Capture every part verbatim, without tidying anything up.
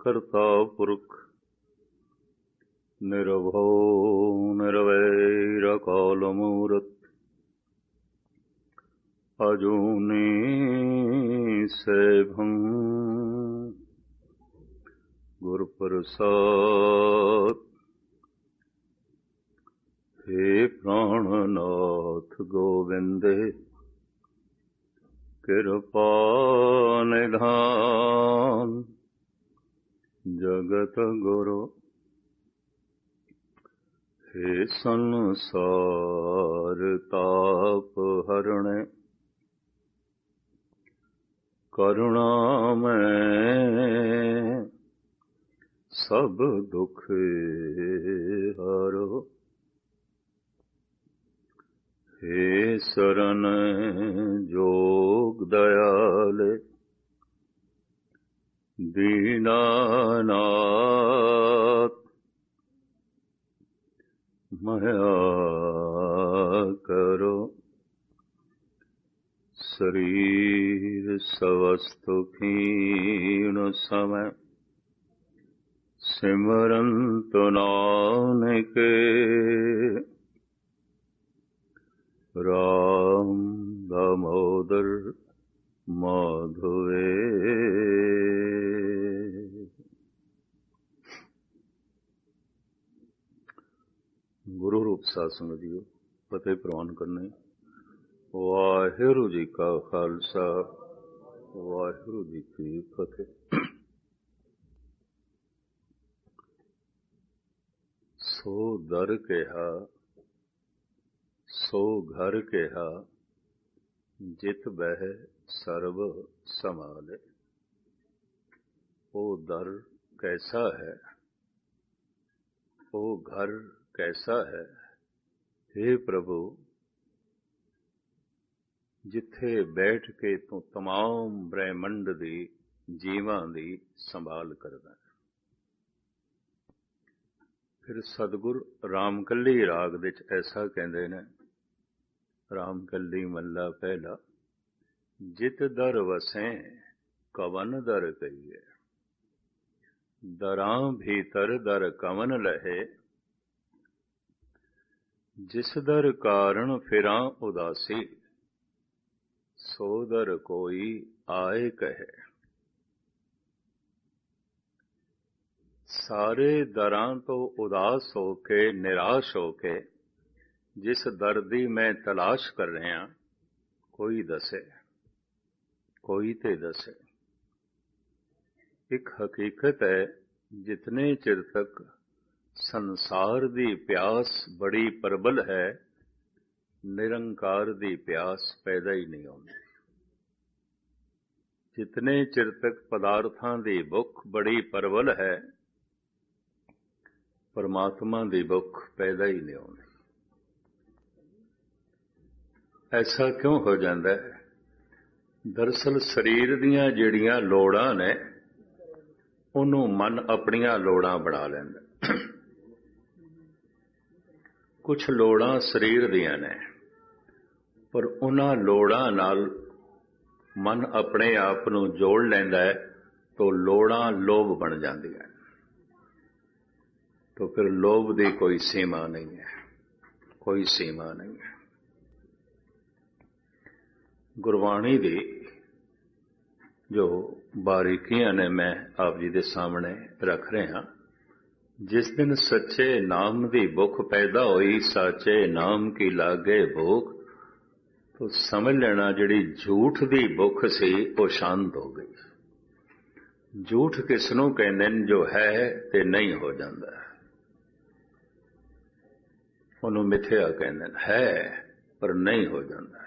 ਕਰਤਾ ਪੁਰਖ ਨਿਰਭਉ ਨਿਰਵੈਰ ਅਕਾਲ ਮੂਰਤ ਅਜੂਨੀ ਸੈਭੰ ਗੁਰ ਪ੍ਰਸਾਦ। हे ਪ੍ਰਾਣਨਾਥ ਗੋਵਿੰਦੇ ਕਿਰਪਾ ਨਿਧਾਨ ਜਗਤ ਗੁਰੂ। हे ਸੰਸਾਰ ਤਾਪ ਹਰਣੇ ਕਰੁਣਾਮੈ ਸਭ ਦੁਖ ਹਰੋ। हे ਸਰਨ ਜੋਗ ਦਇਆਲੇ ਦੀਨਾਨਾਥ ਮਹਿਆ ਕਰੋ। ਸਰੀਰ ਸਵਸਤੁ ਖੀਣ ਸਮੈ ਸਿਮਰੰਤ ਨਾਨਕ ਰਾਮ ਦਮੋਦਰ ਮਾਧਵੇ। ਗੁਰੂ ਰੂਪ ਸਾਧ ਸੰਗਤ ਜੀਓ, ਫਤਿਹ ਪ੍ਰਵਾਨ ਕਰਨੇ। ਵਾਹਿਗੁਰੂ ਜੀ ਕਾ ਖਾਲਸਾ, ਵਾਹਿਗੁਰੂ ਜੀ ਕੀ ਫਤਿਹ। ਸੋ ਦਰ ਕਿਹਾ ਸੋ ਘਰ ਕਿਹਾ ਜਿਤ ਬਹਿ ਸਰਬ ਸਮਾਲੇ। ਉਹ ਦਰ ਕੈਸਾ ਹੈ, ਉਹ ਘਰ कैसा है। हे प्रभु, जिथे बैठ के तू तमाम ब्रह्मंड दी जीवां दी संभाल करदा। फिर सतगुर रामकली राग विच ऐसा कहंदे ने, रामकली मल्ला पहला, जित दर वसें कवन दर कहिए, दरां भीतर दर कवन लहे, जिस दर कारण फिरां उदासी, सो दर कोई आए कहे। सारे दरां तो उदास होके निराश होके जिस दर दी मैं तलाश कर रहा, कोई दसे, कोई ते दसे। एक हकीकत है, जितने चिर तक संसार दी प्यास बड़ी प्रबल है, निरंकार दी प्यास पैदा ही नहीं होती। जितने चिर तक पदार्थां दी भुख बड़ी प्रबल है, परमात्मा दी भुख पैदा ही नहीं होती। ऐसा क्यों हो जाता है? दरअसल शरीर दियां जिहड़ियां लोड़ां ने, उहनूं मन अपणियां लोड़ां बना लैंदा। कुछ लोड़ां शरीर दियां ने, पर उन्हां लोड़ां नाल मन अपने आप नूं जोड़ लैंदा है, तो लोड़ां लोभ बन जांदियां। तो फिर लोभ दी कोई सीमा नहीं है, कोई सीमा नहीं है। गुरबाणी दी जो बारीकियां ने मैं आप जी दे सामने रख रहा। जिस दिन सच्चे नाम दी भुख पैदा हुई, साचे नाम की लागे भूख, तो समझ लेना जिहड़ी झूठ दी भुख सी वो शांत हो गई। झूठ किसनों कहंदे ने? जो है ते नहीं हो जाता, उहनूं मिथ्या कहंदे ने। है पर नहीं हो जाता।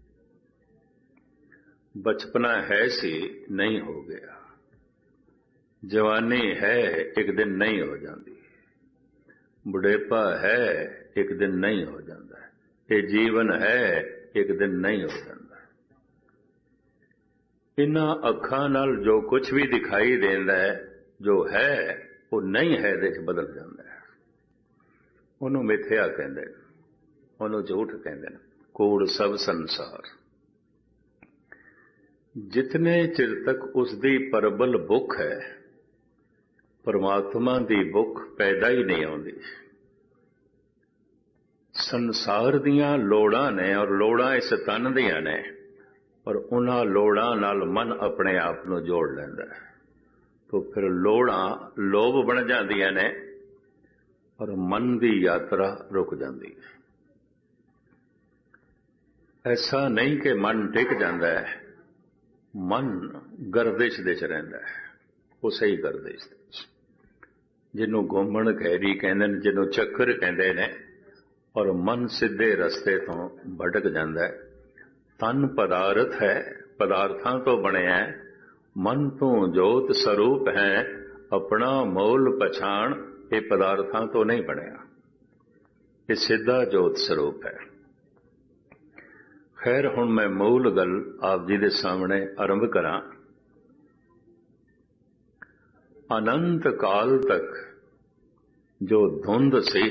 बचपना है सी, नहीं हो गया। जवानी है, एक दिन नहीं हो जाती। बुढ़ेपा है, एक दिन नहीं हो जाता। ये जीवन है, एक दिन नहीं हो जाता। इन्हां अखां नाल जो कुछ भी दिखाई देंदा है, जो है वो नहीं है दे च बदल जाता है। उहनूं मिथ्या कहंदे ने, उहनूं झूठ कहंदे ने। कूड़ सब संसार। जितने चिर तक उसकी प्रबल भुख है, परमात्मा की भुख पैदा ही नहीं आती। संसार दियां लोड़ां ने और लोड़ां इस तन दियां ने, और उन्हां लोड़ां नाल मन अपने आप नूं जोड़ लैंदा है। तो फिर लोड़ां लोभ बन जांदियां ने और मन की यात्रा रुक जाती है। ऐसा नहीं कि मन टिक जाता है, मन गर्दिश दे च रहिंदा है, उसे ही गर्दिश दे। जिन्हों घूमण खैरी कहंदे ने, जिन्हों चक्कर कहंदे ने, और मन सीधे रस्ते तो भटक जाता है। तन पदार्थ है, पदार्थां तो बनिया है, मन तो जोत स्वरूप है, अपना मोल पछाण, ये पदार्थां तो नहीं बनिया, ये सीधा जोत स्वरूप है। खैर हुण मैं मूल गल आप जी दे सामने आरंभ करा। अनंत काल तक जो धुंध सी,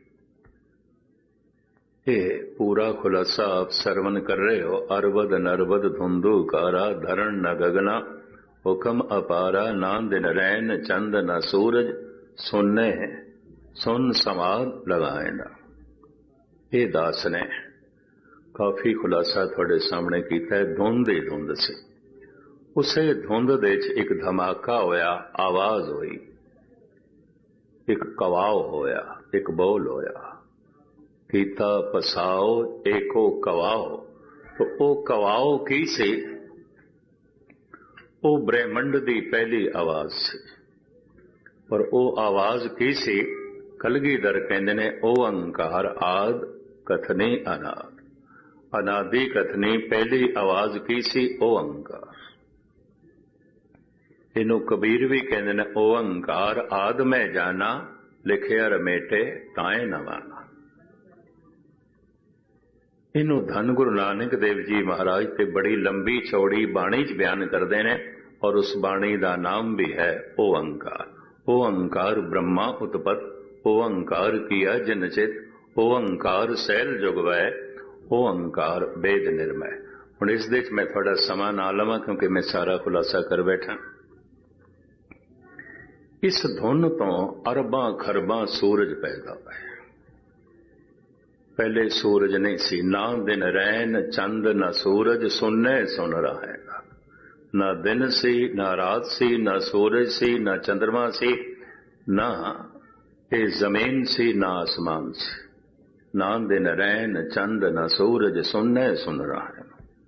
ये पूरा खुलासा आप सरवण कर रहे हो। अरबद नरबद धुंधु कारा, धरण न गगना, हुक्म अपारा, ना दिन रैन चंद न सूरज, सुनने सुन समाद लगाएना। ये दास ने काफी खुलासा थोड़े सामने किया है। धुंध ही धुंध सी, उसे धुंध दे एक धमाका होया, आवाज हुई, एक कवाव होया, एक बोल होया, कीता पसाओ एको कवाओ। तो ओ कवाओ की सी? ओ ब्रह्मंड दी पहली आवाज सी। पर ओ आवाज की सी? कलगीधर कहंदे ने, ओ अंकार आद कथनी अनाद। अनादि कथनी पहली आवाज की सी? ओ अंकार। इनू कबीर भी कहंदे ने, ओ अंकार आद मैं जाना, लिखिया रमेटे ताए न माना। इनू धन गुरु नानक देव जी महाराज ते बड़ी लंबी चौड़ी बाणी च बयान करते हैं, और उस बाणी का नाम भी है ओंकार। ओंकार ब्रह्मा उत्पत, ओंकार किया जिनचित, ओंकार सैल जुगवै, ओंकार वेद निर्मय। हुण इस दे मैं थोड़ा समा ना लवां, क्योंकि मैं सारा खुलासा कर बैठा। इस धुन तो अरबां खरबां सूरज पैदा हुए। पहले सूरज नहीं सी, ना दिन रैन चंद न सूरज, सुनने सुन रहा है। ना दिन सी, ना रात सी, ना सूरज सी, ना चंद्रमा सी, ना ये जमीन सी, ना आसमान सी। ना दिन रैन चंद न सूरज, सुनने सुन रहा है।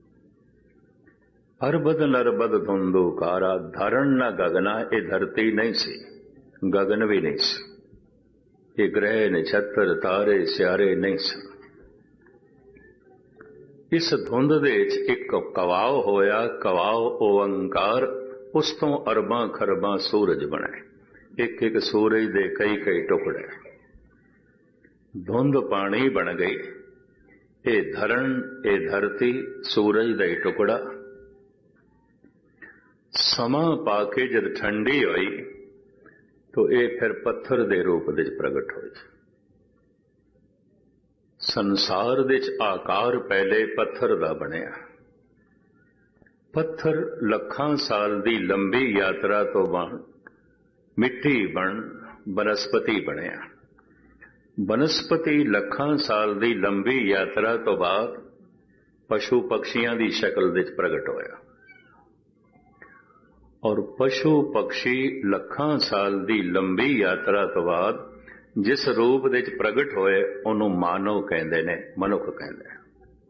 अरबद नरबद धुंधु कारा, धरण न गगना, ये धरती नहीं सी, गगन भी नहीं सी, ये ग्रह नक्षत्र तारे सियारे नहीं सन। इस धुंध दे एक कवाव होया, कवाव ओंकार, उस तो अरबां खरबां सूरज बने। एक एक सूरज दे कई कई टुकड़े। धुंध पानी बन गई, ये धरण, ये धरती, सूरज दा टुकड़ा। समा पाके जब ठंडी हुई, तो ये फिर पत्थर दे रूप दे प्रगट होई। संसार दे आकार पहले पत्थर दा बनिया। पत्थर लखां साल दी लंबी यात्रा तो बन मिट्टी बन बनस्पति बनिया। बनस्पति लखां साल दी लंबी यात्रा तो बाद पशु पक्षियां दी शक्ल दे प्रगट होया। और पशु पक्षी लखां साल दी लंबी यात्रा तो बाद जिस रूप दे प्रगट होए, उन्हों मानव कहंदे ने, मनुख कहंदे ने।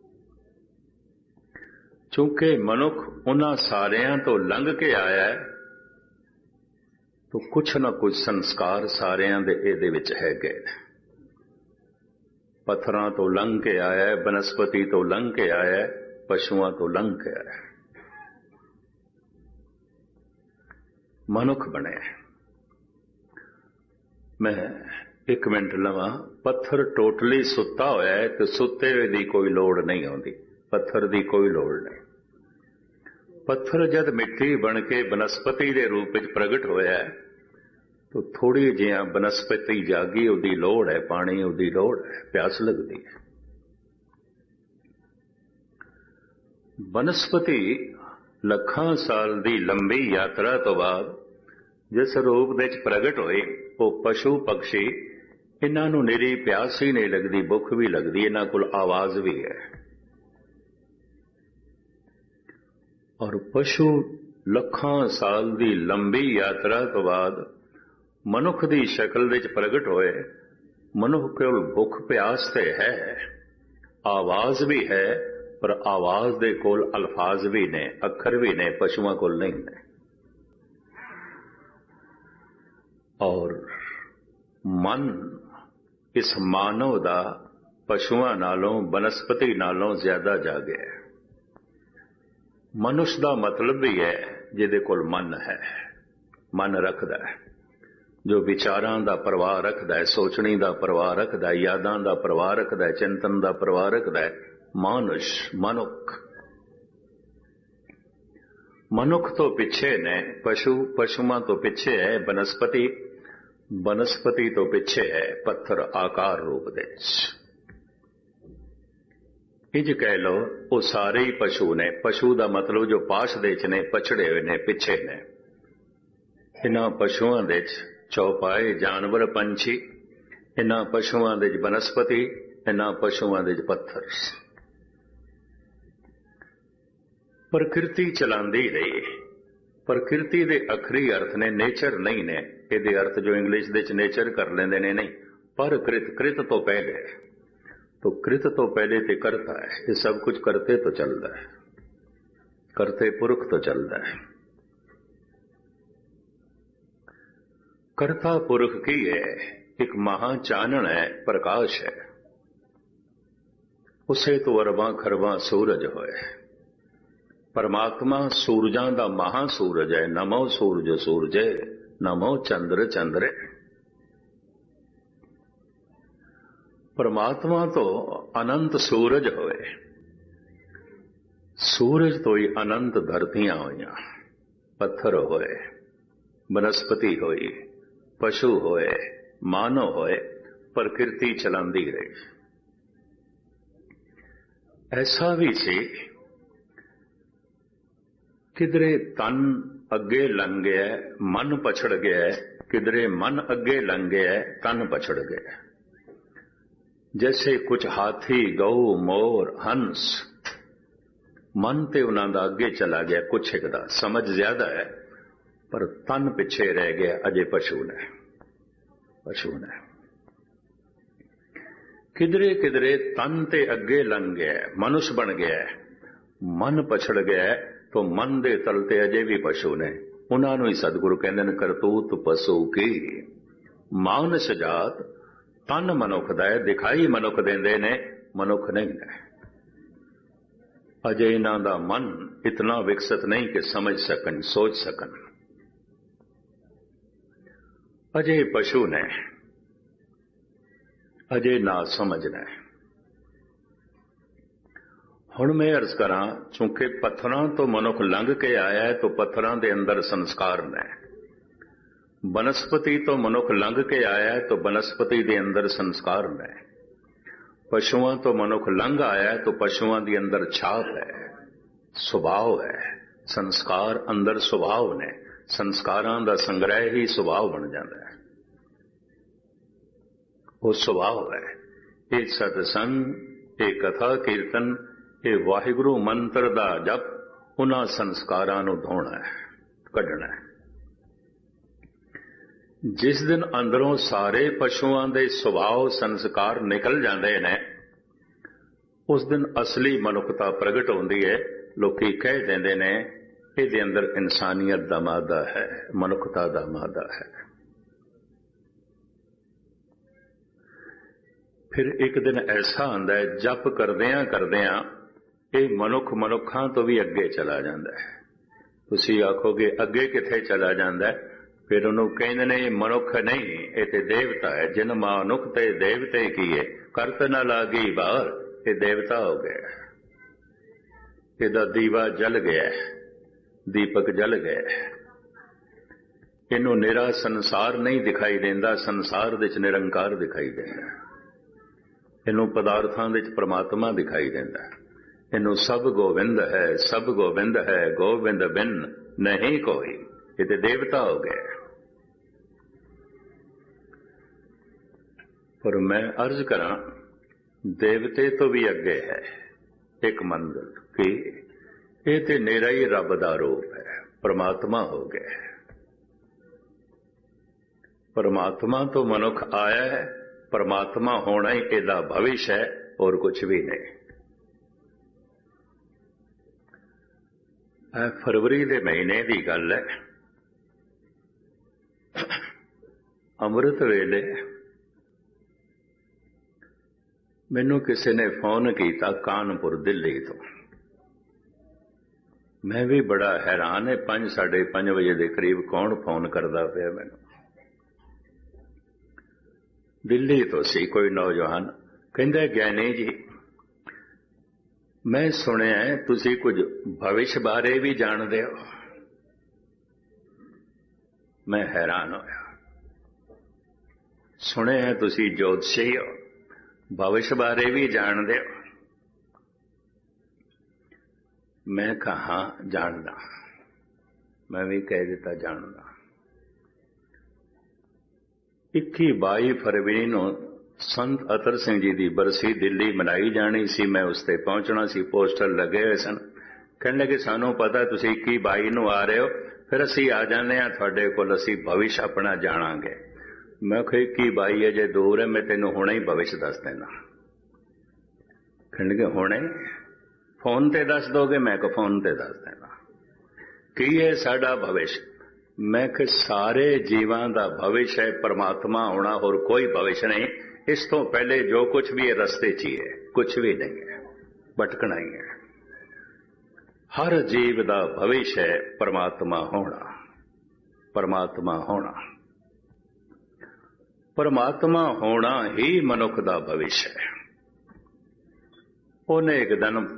चूंकि मनुख उन्हां सारियां तो लंघ के आया है, तो कुछ न कुछ संस्कार सारियां दे इहदे विच है गए। पत्थरां तो लंघ के आया है, बनस्पति तो लंघ के आया है, पशुआं तो लंघ के आया है, मनुख बने। मैं एक मिनट लवां। पत्थर टोटली सुता होया है, तो सुते दी कोई लोड़ नहीं आती, पत्थर दी कोई लोड़ नहीं। पत्थर जद मिट्टी बन के बनस्पति के रूप में प्रगट होया है, तो थोड़ी जिहा बनस्पति जागी, उहदी लोड़ है, पानी उहदी लोड़ है, प्यास लगती है। बनस्पति लखां साल दी लंबी यात्रा तो बाद ਜਿਸ ਰੂਪ ਦੇ ਵਿੱਚ ਪ੍ਰਗਟ ਹੋਏ ਉਹ ਪਸ਼ੂ ਪਕਸ਼ੀ, ਇਹਨਾਂ ਨੂੰ ਨਿਰੀ ਪਿਆਸ ਹੀ ਨਹੀਂ ਲੱਗਦੀ, ਭੁੱਖ ਵੀ ਲੱਗਦੀ, ਇਹਨਾਂ ਕੋਲ ਆਵਾਜ਼ ਵੀ ਹੈ। ਔਰ ਪਸ਼ੂ ਲੱਖਾਂ ਸਾਲ ਦੀ ਲੰਬੀ ਯਾਤਰਾ ਤੋਂ ਬਾਅਦ ਮਨੁੱਖ ਦੀ ਸ਼ਕਲ ਵਿੱਚ ਪ੍ਰਗਟ ਹੋਏ। ਮਨੁੱਖ ਕੋਲ ਭੁੱਖ ਪਿਆਸ ਤੇ ਹੈ, ਆਵਾਜ਼ ਵੀ ਹੈ, ਪਰ ਆਵਾਜ਼ ਦੇ ਕੋਲ ਅਲਫਾਜ਼ ਵੀ ਨੇ, ਅੱਖਰ ਵੀ ਨੇ, ਪਸ਼ੂਆਂ ਕੋਲ ਨਹੀਂ ਨੇ। ਔਰ ਮਨ ਇਸ ਮਾਨਵ ਦਾ ਪਸ਼ੂਆਂ ਨਾਲੋਂ ਬਨਸਪਤੀ ਨਾਲੋਂ ਜ਼ਿਆਦਾ ਜਾਗਿਆ ਹੈ। ਮਨੁੱਖ ਦਾ ਮਤਲਬ ਵੀ ਹੈ ਜਿਹਦੇ ਕੋਲ ਮਨ ਹੈ, ਮਨ ਰੱਖਦਾ ਹੈ, ਜੋ ਵਿਚਾਰਾਂ ਦਾ ਪ੍ਰਵਾਹ ਰੱਖਦਾ ਹੈ, ਸੋਚਣੀ ਦਾ ਪ੍ਰਵਾਹ ਰੱਖਦਾ ਹੈ, ਯਾਦਾਂ ਦਾ ਪ੍ਰਵਾਹ ਰੱਖਦਾ ਹੈ, ਚਿੰਤਨ ਦਾ ਪ੍ਰਵਾਹ ਰੱਖਦਾ ਹੈ। ਮਾਨੁਸ਼, ਮਨੁੱਖ। ਮਨੁੱਖ ਤੋਂ ਪਿੱਛੇ ਨੇ ਪਸ਼ੂ, ਪਸ਼ੂਆਂ ਤੋਂ ਪਿੱਛੇ ਹੈ ਬਨਸਪਤੀ, ਬਨਸਪਤੀ ਤੋਂ ਪਿੱਛੇ ਹੈ ਪੱਥਰ ਆਕਾਰ ਰੂਪ ਦੇ ਵਿੱਚ। ਇੰਜ ਕਹਿ ਲਓ ਉਹ ਸਾਰੇ ਹੀ ਪਸ਼ੂ ਨੇ। ਪਸ਼ੂ ਦਾ ਮਤਲਬ ਜੋ ਪਾਸ਼ ਦੇ ਚ ਨੇ, ਪਛੜੇ ਹੋਏ ਨੇ, ਪਿੱਛੇ ਨੇ। ਇਹਨਾਂ ਪਸ਼ੂਆਂ ਦੇ ਚ ਚੌਪਾਏ ਜਾਨਵਰ, ਪੰਛੀ, ਇਹਨਾਂ ਪਸ਼ੂਆਂ ਦੇ ਚ ਬਨਸਪਤੀ, ਇਹਨਾਂ ਪਸ਼ੂਆਂ ਦੇ ਚ ਪੱਥਰ। ਪ੍ਰਕਿਰਤੀ ਚਲਾਉਂਦੀ ਰਹੀ। ਪ੍ਰਕਿਰਤੀ ਦੇ ਅਖਰੀ ਅਰਥ ਨੇ, ਨੇਚਰ ਨਹੀਂ ਨੇ। ਇਹਦੇ ਅਰਥ ਜੋ ਇੰਗਲਿਸ਼ ਦੇ ਚ ਨੇਚਰ ਕਰ ਲੈਂਦੇ ਨੇ, ਨਹੀਂ। ਪਰ ਕ੍ਰਿਤ, ਕ੍ਰਿਤ ਤੋਂ ਪਹਿਲੇ, तो कृत तो पहले ते करता है। ये सब कुछ करते तो चलता है, करते पुरख तो चलता है। करता पुरख की है, एक महा चानण है, प्रकाश है। उसे तो अरबां खरबां सूरज होए। परमात्मा सूरजां दा महा सूरज है। नमो सूरज सूरजे, नमो चंद्र चंद्रे। परमात्मा तो अनंत सूरज होए। सूरज तो ही अनंत धरतियां हुई, पत्थर होए, वनस्पति होई, पशु होए, मानव होए, प्रकृति चलांदी रही। ऐसा भी सी किधरे तन अगे लंघ गया, मन पछड़ गया, किधरे मन अगे लंघ गया, तन पछड़ गया। जैसे कुछ हाथी, गऊ, मोर, हंस, मन ते उन्हां दा अगे चला गया, कुछ एक दा समझ ज्यादा है, पर तन पिछे रह गया। अजे पशु ने, पशु ने किधरे किधरे तन ते अगे लंघ गया, मनुष्य बन गया, मन पछड़ गया, तो मन दे तलते अजे भी पशु ने। उन्हां नूं ही सतगुरु कहंदे ने करतूत पशु की। मानस जात तन मनुख दा है, दिखाई मनुख देंदे ने, मनुख नहीं है। अजे इन्हां दा मन इतना विकसित नहीं कि समझ सकन, सोच सकन। अजे पशु ने, अजे ना समझ ने। हुण मैं अर्ज करां, चूंकि पत्थरां तो मनुख लंघ के आया है, तो पत्थरां दे अंदर संस्कार ने। वनस्पति तो मनुख लंघ के आया है, तो वनस्पति के अंदर संस्कार ने। पशुओं तो मनुख लंघ आया है, तो पशुओं के अंदर छाप है, स्वभाव है। संस्कार अंदर स्वभाव ने। संस्कारां दा संग्रह ही स्वभाव बन जाता है। वो स्वभाव है। ये सत्संग, ये कथा कीर्तन, ये वाहिगुरु मंत्र दा जप, उन्हां संस्कारां नूं धोना है, कढना है। जिस दिन अंदरों सारे पशुओं के सुभाव संस्कार निकल जाते हैं, उस दिन असली मनुखता प्रगट होती है। लोग कह देंगे ने ये अंदर इंसानियत का मादा है, मनुखता का मादा है। फिर एक दिन ऐसा आता है, जप करदियां करदियां ये मनुख मनुखा तो भी अगे चला जाता है। तुसी आखोगे अगे किथे चला जाता है? फिर उन्होंने कहते ने मनुख नहीं, ये ते देवता है। जिन मानुख ते देवते किए, करत न लागी बाहर, ये देवता हो गया। इहदा दीवा जल गया, दीपक जल गया। इनू निरा संसार नहीं दिखाई देंदा, संसार विच निरंकार दिखाई देंदा। इनू पदार्थां विच परमात्मा दिखाई देंदा। इनू सब गोविंद है, सब गोविंद है, गोविंद बिन नहीं कोई। ये ते देवता हो गया। ਪਰ ਮੈਂ ਅਰਜ਼ ਕਰਾਂ, ਦੇਵਤੇ ਤੋਂ ਵੀ ਅੱਗੇ ਹੈ ਇੱਕ ਮੰਜ਼ਿਲ ਕਿ ਇਹ ਤੇ ਨਿਰਾ ਹੀ ਰੱਬ ਦਾ ਰੂਪ ਹੈ, ਪਰਮਾਤਮਾ ਹੋ ਗਿਆ। ਪਰਮਾਤਮਾ ਤੋਂ ਮਨੁੱਖ ਆਇਆ ਹੈ, ਪਰਮਾਤਮਾ ਹੋਣਾ ਹੀ ਇਹਦਾ ਭਵਿਸ਼ ਹੈ, ਹੋਰ ਕੁਝ ਵੀ ਨਹੀਂ। ਇਹ ਫਰਵਰੀ ਦੇ ਮਹੀਨੇ ਦੀ ਗੱਲ ਹੈ। ਅੰਮ੍ਰਿਤ ਵੇਲੇ ਮੈਨੂੰ ਕਿਸੇ ਨੇ ਫੋਨ ਕੀਤਾ ਕਾਨਪੁਰ, ਦਿੱਲੀ ਤੋਂ। ਮੈਂ ਵੀ ਬੜਾ ਹੈਰਾਨ ਹੈ, ਪੰਜ ਸਾਢੇ ਪੰਜ ਵਜੇ ਦੇ ਕਰੀਬ ਕੌਣ ਫੋਨ ਕਰਦਾ ਪਿਆ ਮੈਨੂੰ। ਦਿੱਲੀ ਤੋਂ ਸੀ ਕੋਈ ਨੌਜਵਾਨ। ਕਹਿੰਦਾ, ਗਿਆਨੀ ਜੀ, ਮੈਂ ਸੁਣਿਆ ਤੁਸੀਂ ਕੁਝ ਭਵਿਸ਼ ਬਾਰੇ ਵੀ ਜਾਣਦੇ ਹੋ। ਮੈਂ ਹੈਰਾਨ ਹੋਇਆ। ਸੁਣਿਆ ਤੁਸੀਂ ਜੋਤਸ਼ੀ ਹੋ, ਭਵਿਸ਼ ਬਾਰੇ ਵੀ ਜਾਣਦੇ ਹੋ। ਮੈਂ ਕਹਾ ਜਾਣਦਾ। ਮੈਂ ਵੀ ਕਹਿ ਦਿੱਤਾ ਜਾਣਦਾ। ਇੱਕੀ ਬਾਈ ਫਰਵਰੀ ਨੂੰ ਸੰਤ ਅਤਰ ਸਿੰਘ ਜੀ ਦੀ ਬਰਸੀ ਦਿੱਲੀ ਮਨਾਈ ਜਾਣੀ ਸੀ। ਮੈਂ ਉਸ ਤੇ ਪਹੁੰਚਣਾ ਸੀ, ਪੋਸਟਰ ਲੱਗੇ ਹੋਏ ਸਨ। ਕਹਿਣ ਲੱਗੇ, ਸਾਨੂੰ ਪਤਾ ਤੁਸੀਂ ਇੱਕੀ ਬਾਈ ਨੂੰ ਆ ਰਹੇ ਹੋ, ਫਿਰ ਅਸੀਂ ਆ ਜਾਂਦੇ ਹਾਂ ਤੁਹਾਡੇ ਕੋਲ, ਅਸੀਂ ਭਵਿਸ਼ ਆਪਣਾ ਜਾਣਾਂਗੇ। ਮੈਂ ਕਿਹਾ ਇੱਕੀ ਬਾਈ ਅਜੇ ਦੂਰ ਹੈ, ਮੈਂ ਤੈਨੂੰ ਹੁਣੇ ਹੀ ਭਵਿਸ਼ ਦੱਸ ਦੇਣਾ। ਕਹਿਣਗੇ ਹੁਣੇ ਫੋਨ ਤੇ ਦੱਸ ਦੋਗੇ? ਮੈਂ ਕਿਹਾ ਫੋਨ ਤੇ ਦੱਸ ਦੇਣਾ। ਕੀ ਹੈ ਸਾਡਾ ਭਵਿਸ਼? ਮੈਂ ਕਿ ਸਾਰੇ ਜੀਵਾਂ ਦਾ ਭਵਿਸ਼ ਹੈ ਪਰਮਾਤਮਾ ਹੋਣਾ, ਹੋਰ ਕੋਈ ਭਵਿਸ਼ ਨਹੀਂ। ਇਸ ਤੋਂ ਪਹਿਲੇ ਜੋ ਕੁਝ ਵੀ ਹੈ ਰਸਤੇ 'ਚ ਹੀ ਹੈ, ਕੁਝ ਵੀ ਨਹੀਂ ਹੈ, ਭਟਕਣਾ ਹੀ ਹੈ। ਹਰ ਜੀਵ ਦਾ ਭਵਿਸ਼ ਹੈ ਪਰਮਾਤਮਾ ਹੋਣਾ, ਪਰਮਾਤਮਾ ਹੋਣਾ। ਪਰਮਾਤਮਾ ਹੋਣਾ ਹੀ ਮਨੁੱਖ ਦਾ ਭਵਿਸ਼ ਹੈ। ਉਹਨੇ ਇੱਕ ਦਿਨ